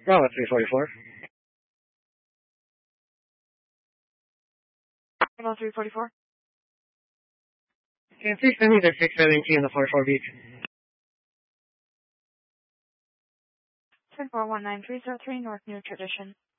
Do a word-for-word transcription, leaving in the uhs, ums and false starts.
Bravo three forty-four. Bravo three forty-four. Can you please send me the six seventy on the forty-four beat? ten four one nine three zero three North New Tradition.